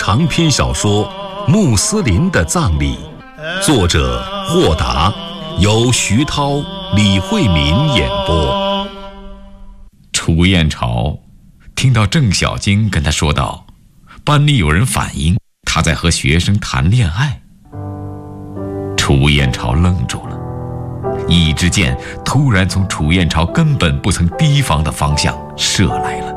长篇小说《穆斯林的葬礼》，作者霍达，由徐涛、李惠民演播。 楚燕朝听到郑小晶跟他说道，班里有人反映他在和学生谈恋爱。楚燕朝愣住了，一支箭突然从楚燕朝根本不曾提防的方向射来了，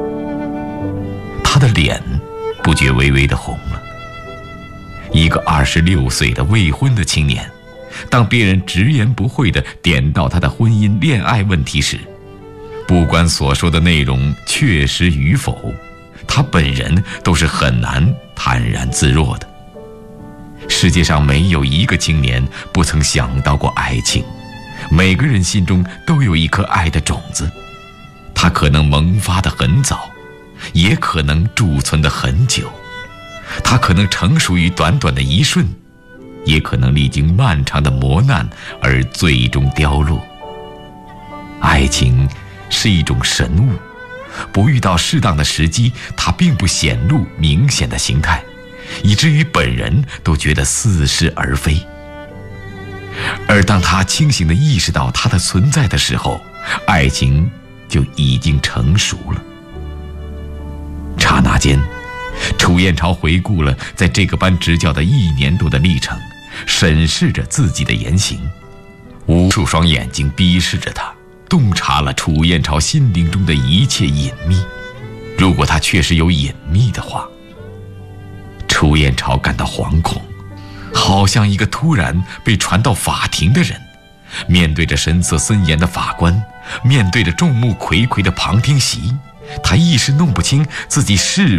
他的脸不觉微微的红了。一个26岁的未婚的青年，当别人直言不讳地点到他的婚姻恋爱问题时，不管所说的内容确实与否，他本人都是很难坦然自若的。世界上没有一个青年不曾想到过爱情，每个人心中都有一颗爱的种子，它可能萌发得很早，也可能贮存得很久，它可能成熟于短短的一瞬，也可能历经漫长的磨难而最终凋落。爱情是一种神物，不遇到适当的时机，它并不显露明显的形态，以至于本人都觉得似是而非。而当他清醒地意识到它的存在的时候，爱情就已经成熟了。刹那间，楚燕朝回顾了在这个班执教的1年多的历程，审视着自己的言行，无数双眼睛逼视着他，洞察了楚燕朝心灵中的一切隐秘。如果他确实有隐秘的话，楚燕朝感到惶恐，好像一个突然被传到法庭的人，面对着神色森严的法官，面对着众目睽睽的旁听席，他一时弄不清自己是